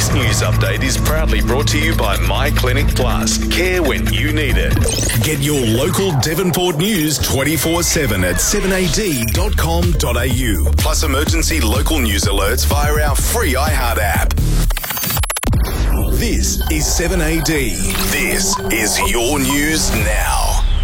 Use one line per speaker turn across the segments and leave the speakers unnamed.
This news update is proudly brought to you by My Clinic Plus. Care when you need it. Get your local Devonport news 24/7 at 7ad.com.au. Plus emergency local news alerts via our free iHeart app. This is 7AD. This is your news now.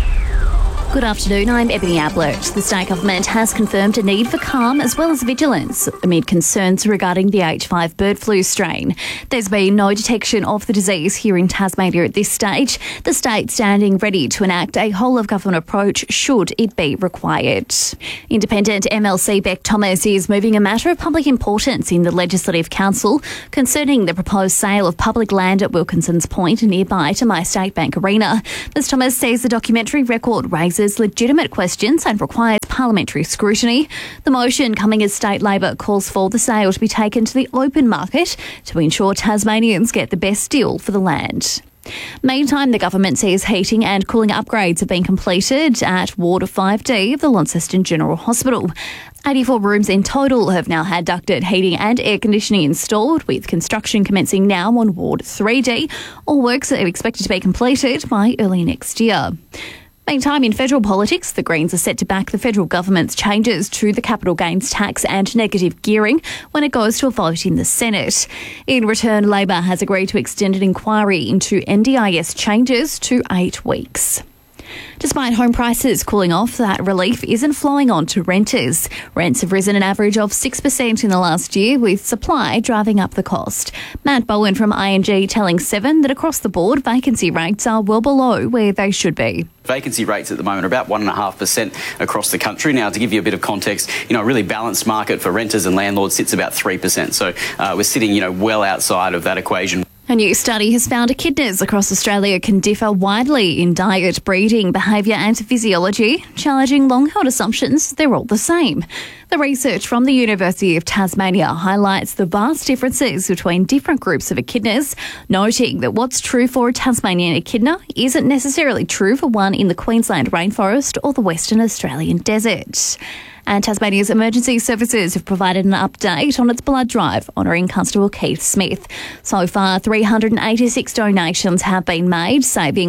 Good afternoon, I'm Ebony Ablett. The state government has confirmed a need for calm as well as vigilance amid concerns regarding the H5 bird flu strain. There's been no detection of the disease here in Tasmania at this stage. The state standing ready to enact a whole-of-government approach should it be required. Independent MLC Beck Thomas is moving a matter of public importance in the Legislative Council concerning the proposed sale of public land at Wilkinson's Point nearby to MyState Bank Arena. Ms Thomas says the documentary record raises legitimate questions and requires parliamentary scrutiny. The motion coming as State Labor calls for the sale to be taken to the open market to ensure Tasmanians get the best deal for the land. Meantime, the government says heating and cooling upgrades have been completed at Ward 5D of the Launceston General Hospital. 84 rooms in total have now had ducted heating and air conditioning installed, with construction commencing now on Ward 3D. All works are expected to be completed by early next year. Meantime, in federal politics, the Greens are set to back the federal government's changes to the capital gains tax and negative gearing when it goes to a vote in the Senate. In return, Labor has agreed to extend an inquiry into NDIS changes to 8 weeks. Despite home prices cooling off, that relief isn't flowing on to renters. Rents have risen an average of 6% in the last year, with supply driving up the cost. Matt Bowen from ING telling Seven that across the board, vacancy rates are well below where they should be.
Vacancy rates at the moment are about 1.5% across the country. Now, to give you a bit of context, a really balanced market for renters and landlords sits about 3%. So we're sitting, well outside of that equation.
A new study has found echidnas across Australia can differ widely in diet, breeding, behaviour and physiology, challenging long-held assumptions they're all the same. The research from the University of Tasmania highlights the vast differences between different groups of echidnas, noting that what's true for a Tasmanian echidna isn't necessarily true for one in the Queensland rainforest or the Western Australian desert. And Tasmania's emergency services have provided an update on its blood drive honouring Constable Keith Smith. So far, 386 donations have been made, saving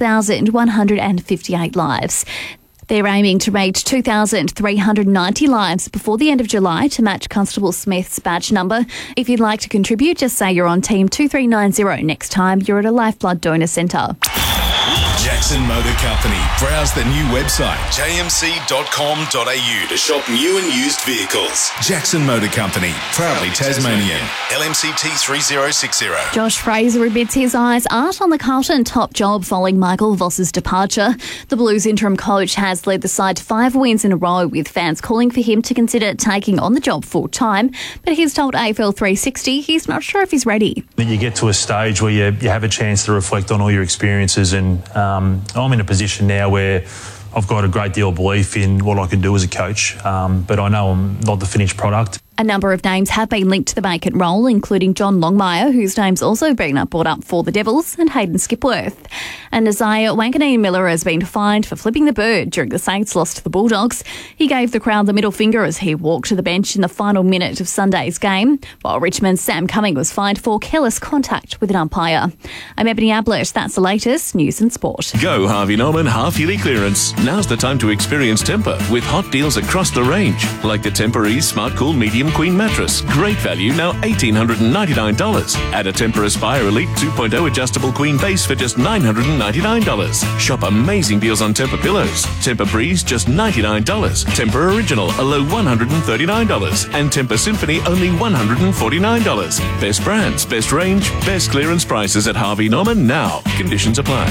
1,158 lives. They're aiming to reach 2,390 lives before the end of July to match Constable Smith's badge number. If you'd like to contribute, just say you're on Team 2390 next time you're at a Lifeblood donor centre.
Jackson Motor Company. Browse the new website, jmc.com.au, to shop new and used vehicles. Jackson Motor Company, proudly Tasmanian. LMCT 3060.
Josh Fraser admits his eyes aren't on the Carlton top job following Michael Voss's departure. The Blues interim coach has led the side to 5 wins in a row, with fans calling for him to consider taking on the job full time. But he's told AFL 360 he's not sure if he's ready.
You get to a stage where you have a chance to reflect on all your experiences, and I'm in a position now where I've got a great deal of belief in what I can do as a coach, but I know I'm not the finished product.
A number of names have been linked to the vacant role, including John Longmire, whose name's also been brought up for the Devils, and Hayden Skipworth. And Isaiah Wanganeen-Miller has been fined for flipping the bird during the Saints' loss to the Bulldogs. He gave the crowd the middle finger as he walked to the bench in the final minute of Sunday's game, while Richmond's Sam Cumming was fined for careless contact with an umpire. I'm Ebony Ablett. That's the latest news and sport.
Go Harvey Norman half-yearly clearance. Now's the time to experience Tempur with hot deals across the range, like the Tempur-Ease Smart Cool Medium Queen mattress. Great value, now $1,899. Add a Tempur Aspire Elite 2.0 adjustable queen base for just $999. Shop amazing deals on Tempur pillows. Tempur Breeze, just $99. Tempur Original, a low $139. And Tempur Symphony, only $149. Best brands, best range, best clearance prices at Harvey Norman now. Conditions apply.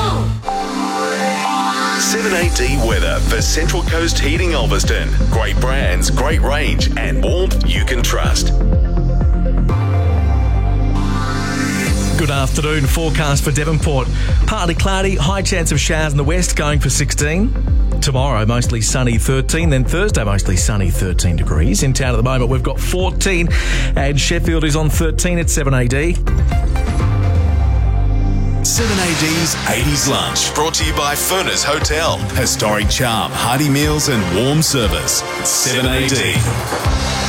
7AD weather for Central Coast Heating Ulverston. Great brands, great range, and warmth you can trust.
Good afternoon. Forecast for Devonport. Partly cloudy, high chance of showers in the west, going for 16. Tomorrow, mostly sunny, 13. Then Thursday, mostly sunny, 13 degrees. In town at the moment, we've got 14. And Sheffield is on 13 at 7AD.
7AD's 80s Lunch, brought to you by Furness Hotel. Historic charm, hearty meals and warm service. 7AD.